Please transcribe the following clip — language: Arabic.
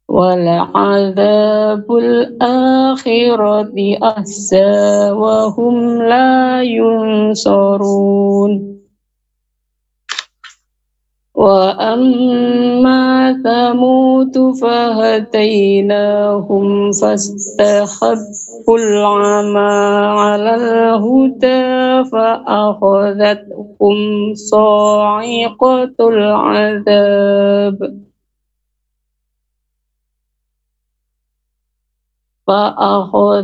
ولعذاب الآخرة أحسى وهم لا ينصرون وأما ثمود فهديناهم فاستحبوا العمى على الهدى فأخذتهم صاعقة العذاب